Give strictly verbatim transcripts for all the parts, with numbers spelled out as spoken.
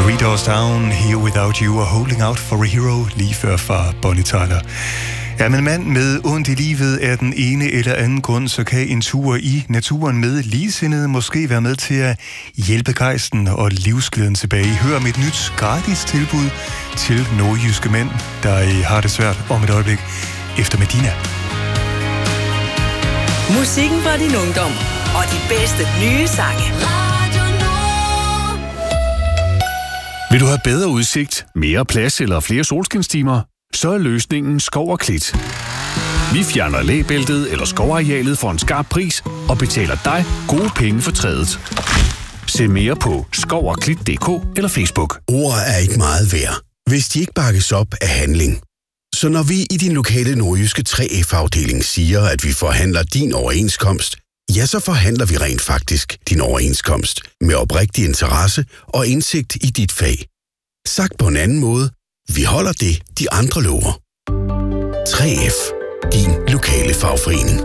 Three Doors Down, Here Without You og Holding Out for a Hero lige før fra Bonnie Tyler. Er man mand med ondt i livet af den ene eller anden grund, så kan en tur i naturen med ligesindede måske være med til at hjælpe gejsten og livsglæden tilbage. Hør om et nyt gratis tilbud til nordjyske mænd, der har det svært om et øjeblik efter Medina. Musikken fra din ungdom og de bedste nye sange. Vil du have bedre udsigt, mere plads eller flere solskinstimer? Så er løsningen Skov og Klit. Vi fjerner læbæltet eller skovarealet for en skarp pris og betaler dig gode penge for træet. Se mere på skov og klit punktum d k eller Facebook. Ord er ikke meget værd, hvis de ikke bakkes op af handling. Så når vi i din lokale nordjyske tre F-afdeling siger, at vi forhandler din overenskomst, ja, så forhandler vi rent faktisk din overenskomst med oprigtig interesse og indsigt i dit fag. Sagt på en anden måde, vi holder det, de andre lover. tre F. Din lokale fagforening.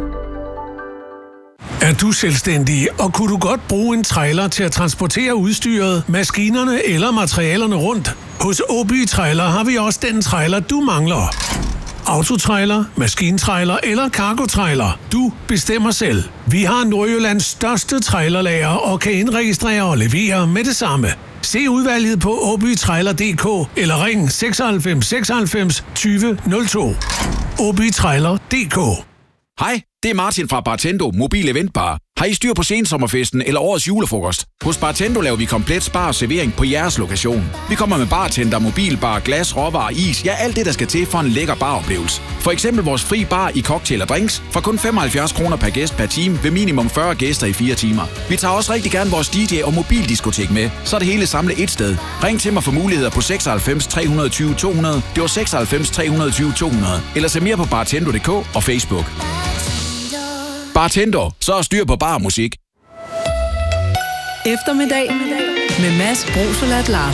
Er du selvstændig, og kunne du godt bruge en trailer til at transportere udstyret, maskinerne eller materialerne rundt? Hos Åby Trailer har vi også den trailer, du mangler. Autotrailer, maskintrailer eller cargotrailer. Du bestemmer selv. Vi har Nordjyllands største trailerlager og kan indregistrere og levere med det samme. Se udvalget på åbytrailer punktum d k eller ring seksoghalvfems seksoghalvfems tyve nul to. åbytrailer punktum d k. Hej, det er Martin fra Bartendo Mobil Eventbar. Har I styr på sensommerfesten eller årets julefrokost? Hos Bartendo laver vi komplet spar og servering på jeres lokation. Vi kommer med bartender, mobilbar, glas, råvarer, is, ja alt det, der skal til for en lækker baroplevelse. For eksempel vores fri bar i cocktail og drinks for kun femoghalvfjerds kroner per gæst per time ved minimum fyrre gæster i fire timer. Vi tager også rigtig gerne vores D J og mobildiskotek med, så er det hele samlet et sted. Ring til mig for muligheder på seksoghalvfems tre tyve to hundrede. Det var seksoghalvfems tre tyve to hundrede. Eller se mere på bartendo punktum d k og Facebook. Bartender, så er styr på bar musik. Eftermiddag med Mads Brosolat Larsen.